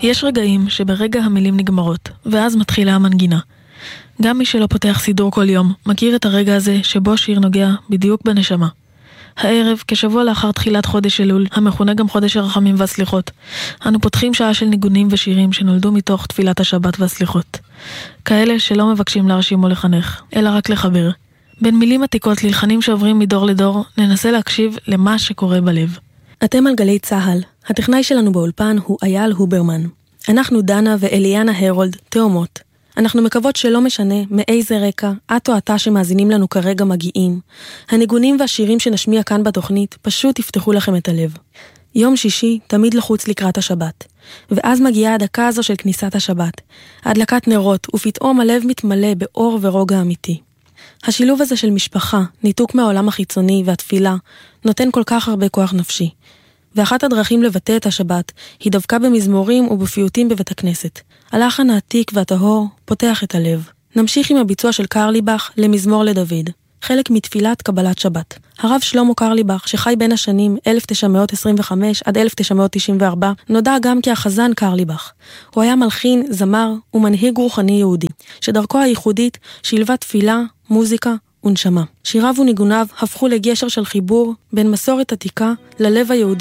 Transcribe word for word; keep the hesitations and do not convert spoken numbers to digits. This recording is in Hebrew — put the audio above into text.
יש רגעים שברגע המילים נגמרות, ואז מתחילה המנגינה. גם מי שלא פותח סידור כל יום, מכיר את הרגע הזה שבו שיר נוגע בדיוק בנשמה. הערב, כשבוע לאחר תחילת חודש אלול, המכונה גם חודש הרחמים והסליחות, אנו פותחים שעה של ניגונים ושירים שנולדו מתוך תפילת השבת והסליחות. כאלה שלא מבקשים להרשים או לחנך, אלא רק לחבר. בין מילים עתיקות ללחנים שעוברים מדור לדור, ננסה להקשיב למה שקורה בלב. אתם על גלי צהל. הטכנאי שלנו באולפן הוא אייל הוברמן. אנחנו דנה ואליאנה הרולד, תאומות. אנחנו מקוות שלא משנה מאיזה רקע, את או אתה שמאזינים לנו כרגע מגיעים. הניגונים והשירים שנשמיע כאן בתוכנית פשוט יפתחו לכם את הלב. יום שישי תמיד לחוץ לקראת השבת. ואז מגיעה הדקה הזו של כניסת השבת. הדלקת נרות, ופתאום הלב מתמלא באור ורוגע אמיתי. השילוב הזה של משפחה, ניתוק מהעולם החיצוני והתפילה, נותן כל כך הרבה כוח נפשי. ואחת הדרכים לבטא את השבת היא דווקא במזמורים ובפיוטים בבית הכנסת. הלחן העתיק והטהור פותח את הלב. נמשיך עם הביצוע של קרליבך למזמור לדוד, חלק מתפילת קבלת שבת. הרב שלמה קרליבך, שחי בין השנים אלף תשע מאות עשרים וחמש עד אלף תשע מאות תשעים וארבע, נודע גם כהחזן קרליבך. הוא היה מלחין, זמר ומנהיג רוחני יהודי, שדרכו הייחודית שילבה תפילה, מוזיקה ונשמה. שיריו וניגוניו הפכו לגשר של חיבור בין מסורת עתיקה ללב היהודי